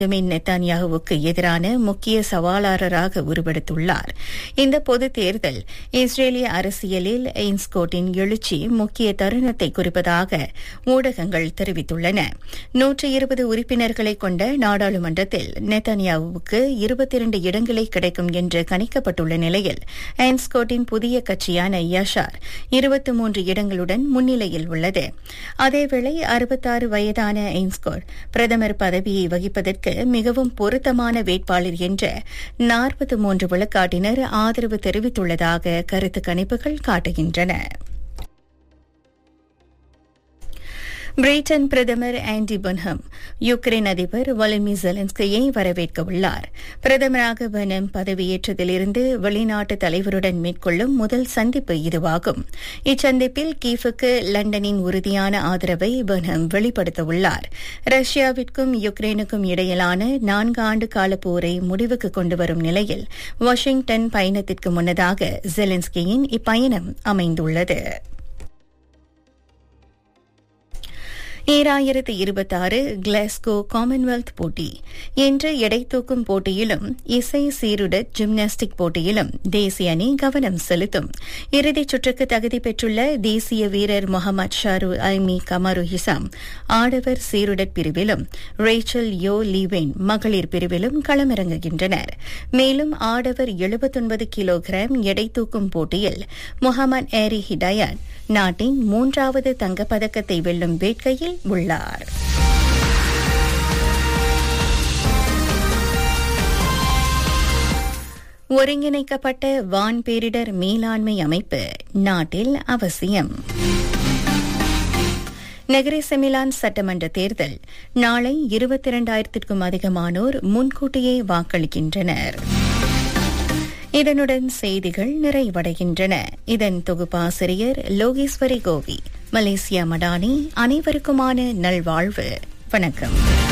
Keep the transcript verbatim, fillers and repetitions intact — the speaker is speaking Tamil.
பெஞ்சமின் நெத்தானியாகுவுக்கு எதிரான முக்கிய சவாலாளராக உருவெடுத்துள்ளார். இந்த பொதுத் தேர்தல் இஸ்ரேலிய அரசியலில் எய்ன்ஸ்கோட்டின் எழுச்சி முக்கிய தருணத்தை குறிப்பதாக ஊடகங்கள் தெரிவித்துள்ளன. நூற்றி இருபது உறுப்பினர்களை கொண்ட நாடாளுமன்றத்தில் நெத்தானியாகுவுக்கு இருபத்தி இரண்டு இடங்களே கிடைக்கும் என்று கணிக்கப்பட்டுள்ள நிலையில் எய்ன்ஸ்கோட்டின் புதிய கட்சியான யஷார் இருபத்தி மூன்று இடங்களுடன் முன்னிலையில் உள்ளது. அதேவேளை அறுபத்தாறு வயதான எய்ன்ஸ்கோட் பிரதமர் பதவியை வகிப்பதற்கு மிகவும் பொருத்தமான வேட்பாளர் என்ற நாற்பத்தி மூன்று விழுக்காட்டினர் ஆதரவு தெரிவித்துள்ளதாக கருத்து கணிப்புகள் காட்டுகின்றன. பிரிட்டன் பிரதமர் ஆண்டி பன்ஹம் யுக்ரைன் அதிபர் வொலடிமிர் ஜெலன்ஸ்கியை வரவேற்க உள்ளார். பிரதமராக பன்ஹம் பதவியேற்றதிலிருந்து வெளிநாட்டு தலைவருடன் மேற்கொள்ளும் முதல் சந்திப்பு இதுவாகும். இச்சந்திப்பில் கீவுக்கு லண்டனின் உறுதியான ஆதரவை பன்ஹம் வெளிப்படுத்த உள்ளார். ரஷ்யாவிற்கும் யுக்ரைனுக்கும் இடையிலான நான்கு ஆண்டு கால போரை முடிவுக்கு கொண்டுவரும் நிலையில் வாஷிங்டன் பயணத்திற்கு முன்னதாக ஜெலன்ஸ்கியின் இப்பயணம் அமைந்துள்ளது. ஈராயிரத்து இருபத்தாறு கிளாஸ்கோ காமன்வெல்த் போட்டி இன்று எடை தூக்கும் போட்டியிலும் இசை சீருடட் ஜிம்னாஸ்டிக் போட்டியிலும் தேசிய அணி கவனம் செலுத்தும். இறுதிச் சுற்றுக்கு தகுதி பெற்றுள்ள தேசிய வீரர் முகமது ஷாரு ஐமி கமரு ஹிசாம் ஆடவர் சீருடட் பிரிவிலும் ரேச்சல் யோ லீவென் மகளிர் பிரிவிலும் களமிறங்குகின்றனர். மேலும் ஆடவர் எழுபத்தொன்பது கிலோகிராம் எடை தூக்கும் போட்டியில் முகமது ஏரி ஹிடாயத் நாட்டின் மூன்றாவது தங்கப்பதக்கத்தை வெல்லும் வேட்கையில் உள்ளார். ஒருங்கிணைக்கப்பட்ட வான் பேரிடர் மேலாண்மை அமைப்பு நாட்டில் அவசியம். நகரி செமிலான் சட்டமன்ற தேர்தல் நாளை இருபத்தி இரண்டாயிரத்திற்கும் அதிகமானோர் முன்கூட்டியே வாக்களிக்கின்றனர். இதனுடன் செய்திகள் நிறைவடைகின்றன. இதன் தொகுப்பாசிரியர் லோகேஸ்வரி கோவி. மலேசியா மடானி. அனைவருக்குமான நல்வாழ்வு. வணக்கம்.